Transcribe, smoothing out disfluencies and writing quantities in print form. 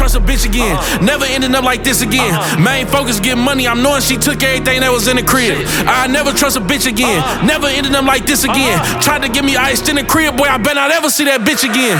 trust a bitch again. Never ending up like this again. Main focus, get money. I'm knowing she took everything that was in the crib. I never trust a bitch again. Never ending up like this again. Tried to get me iced in the crib, boy. I better not ever see that bitch again.